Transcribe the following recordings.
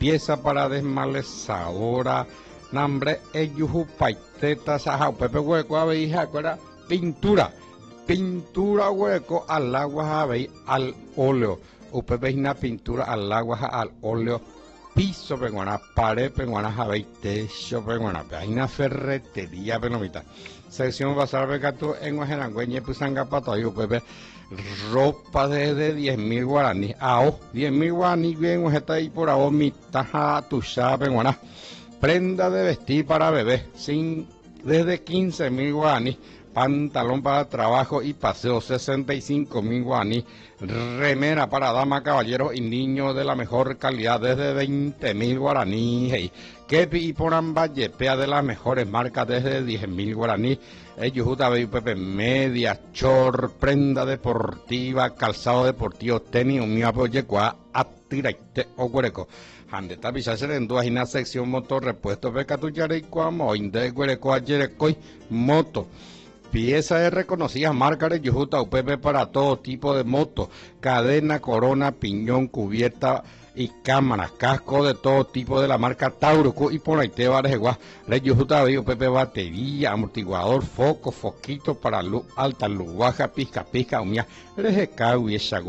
pieza para desmalezadora, nambre, eyuju, paiteta, saja, pepe hueco, abeja, cuera, pintura. Pintura hueco al agua, al óleo. Upepe una pintura al agua, al óleo. Piso penguana, pared penguana, jabe, techo penguana. Hay una ferretería penomita. Sección basar becatu en Guajerangüeñe, Pusanga Pato, y Upepe. Ropa de 10.000 guaraníes. Ao, 10.000 guaraníes, bien, está ahí por ahora, mitaja, tuya, penguana. Prenda de vestir para bebé, desde 15.000 guaraníes. Pantalón para trabajo y paseo, 65.000 guaraníes. Remera para damas, caballeros y niños de la mejor calidad, desde 20.000 guaraníes. Hey. Kepi y Poramba, yepea de las mejores marcas, desde 10.000 guaraníes. Yujuta, Pepe, media, short, prenda deportiva, calzado deportivo, tenis, un apoyo, atiraite o guareco. Hande tapizaser en dos en la sección motor, repuesto, becatuyare y cuamo, inde guareco, ayerecoy, moto. Pieza de reconocidas marcas de Yujuta UPP para todo tipo de motos, cadena, corona, piñón, cubierta y cámaras, casco de todo tipo de la marca Tauruco y por ahí te va de Yujuta UPP batería, amortiguador, foco, foquito para luz alta, luz baja, pizca, umia, y esa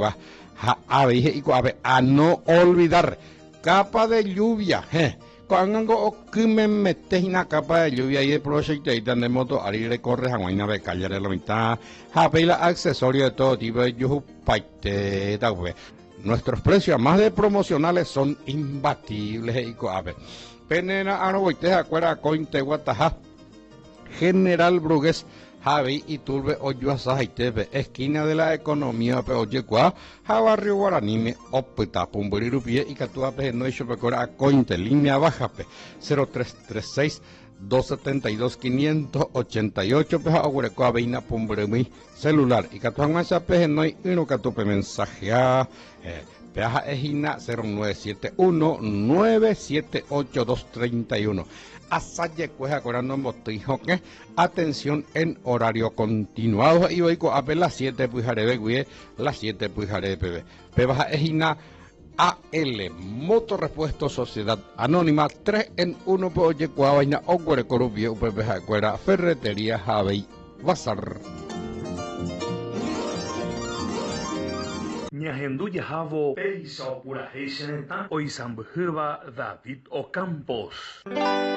a no olvidar, capa de lluvia, cuando me metes una capa de lluvia y de proyecto y de moto, ahí recorres a una becalle de la mitad, japela accesorios de todo tipo de yuju paiteta, pues. Nuestros precios más de promocionales son imbatibles y coabe. Penena anoboite acuera cointe guataja. General Brugués, Javi y Turbe Oyuasajaitebe, esquina de la economía Peoyecua, Jabarrio Guaranime, Opita, Pumburirupie y Catuape, no hecho pecora cointe, línea bajape, 0336 272 588 peja agurecoa veina Pumburimi, celular, y Catuan Machape, no hay uno Catupe mensajea, peaja ejina 0971 978 231. Asaye cueja corando en botijo que atención en horario continuado y hoy con las 7 pujarebe guie las 7 pujarebe pebaja ejina AL Motorrepuesto Sociedad Anónima 3 en 1 oye vaina o corubie upebeja cuera ferretería Javey Bazar. Ñahendu yahavo peisa pura heisen oisambhuva David Ocampos.